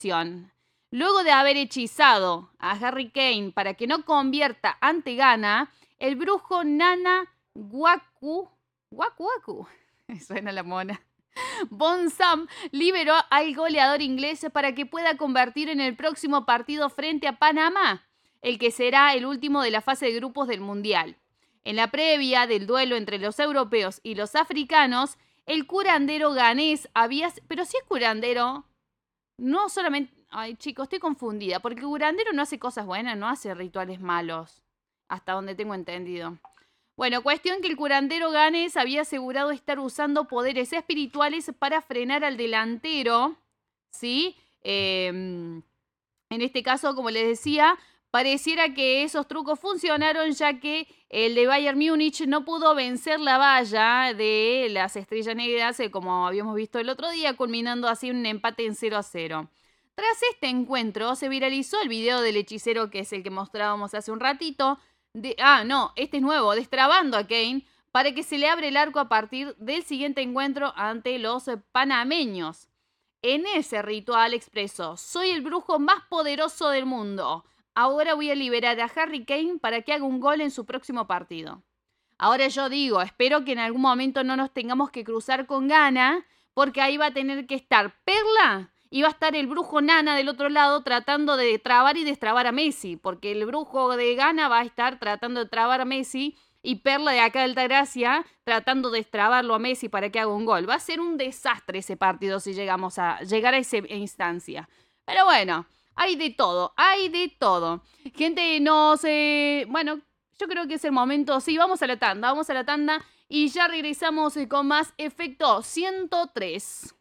Luego de haber hechizado a Harry Kane para que no convierta ante Ghana, el brujo Nana Waku, suena la mona, Bonsam liberó al goleador inglés para que pueda convertir en el próximo partido frente a Panamá, el que será el último de la fase de grupos del Mundial. En la previa del duelo entre los europeos y los africanos, el curandero ganés había... Pero si es curandero, no solamente... Ay, chicos, estoy confundida, porque el curandero no hace cosas buenas, no hace rituales malos, hasta donde tengo entendido. Bueno, cuestión que el curandero ganés había asegurado estar usando poderes espirituales para frenar al delantero, ¿sí? En este caso, como les decía, pareciera que esos trucos funcionaron, ya que el de Bayern Múnich no pudo vencer la valla de las Estrellas Negras, como habíamos visto el otro día, culminando así un empate en 0-0. Tras este encuentro, se viralizó el video del hechicero, que es el que mostrábamos hace un ratito, este es nuevo, destrabando a Kane para que se le abra el arco a partir del siguiente encuentro ante los panameños. En ese ritual expresó: soy el brujo más poderoso del mundo. Ahora voy a liberar a Harry Kane para que haga un gol en su próximo partido. Ahora yo digo, espero que en algún momento no nos tengamos que cruzar con Ghana, porque ahí va a tener que estar Perla y va a estar el brujo Nana del otro lado tratando de trabar y destrabar a Messi, porque el brujo de Ghana va a estar tratando de trabar a Messi y Perla de acá de Altagracia tratando de destrabarlo a Messi para que haga un gol. Va a ser un desastre ese partido si llegamos a llegar a esa instancia. Pero bueno, hay de todo, hay de todo. Gente, no sé, bueno, yo creo que es el momento, sí, vamos a la tanda y ya regresamos con más Efecto 103.